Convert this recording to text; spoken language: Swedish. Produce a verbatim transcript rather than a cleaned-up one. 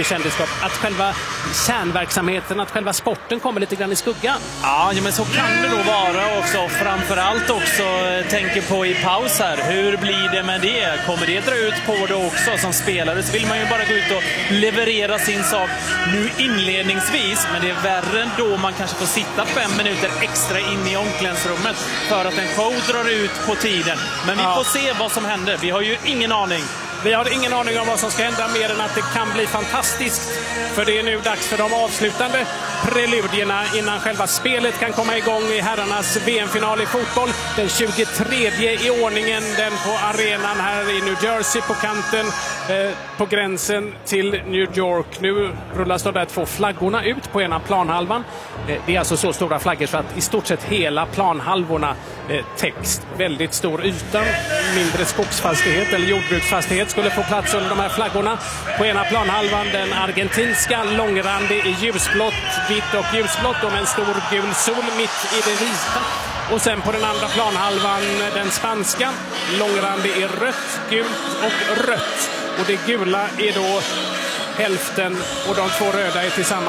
mycket kändisskap, att själva kärnverksamheten, att själva sporten kommer lite grann i skuggan? Ja, men så kan det nog vara också. Framförallt också tänker på i paus här. Hur blir det med det? Kommer det dra ut på det också? Som spelare så vill man ju bara gå ut och leverera sin sak nu inledningsvis. Men det är värre då man kanske får sitta fem minuter extra in i omklädningsrummet för att en show drar ut på tiden. Men vi ja. får se vad som händer. Vi har ju ingen aning. Vi har ingen aning om vad som ska hända mer än att det kan bli fantastiskt. För det är nu dags för de avslutande preludierna innan själva spelet kan komma igång i herrarnas V M-final i fotboll. Den tjugotredje i ordningen, den på arenan här i New Jersey på kanten eh, på gränsen till New York. Nu rullas de där två flaggorna ut på ena planhalvan. Eh, det är alltså så stora flaggor så att i stort sett hela planhalvorna eh, text. Väldigt stor yta, mindre skogsfastighet eller jordbruksfastighet skulle få plats under de här flaggorna. På ena planhalvan den argentinska, långrandig i ljusblått, vitt och ljusblått och med en stor gul sol mitt i det vita. Och sen på den andra planhalvan den spanska, långrandig i rött, gult och rött. Och det gula är då hälften och de två röda är tillsammans